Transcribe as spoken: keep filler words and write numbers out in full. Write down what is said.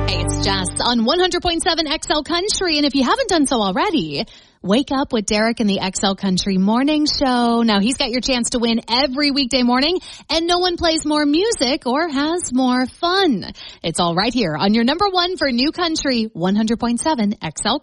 Hey, it's Jess on one hundred point seven X L Country. And if you haven't done so already, wake up with Derek in the X L Country Morning Show. Now, he's got your chance to win every weekday morning, and no one plays more music or has more fun. It's all right here on your number one for New Country, one hundred point seven X L Country.